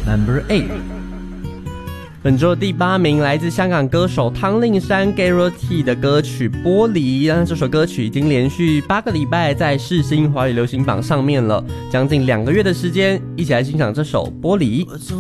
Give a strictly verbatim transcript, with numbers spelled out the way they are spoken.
Number eight。本周第八名来自香港歌手汤令山 Gareth.T 的歌曲《玻璃》，那这首歌曲已经连续八个礼拜在世新华语流行榜上面了，将近两个月的时间，一起来欣赏这首《玻璃》。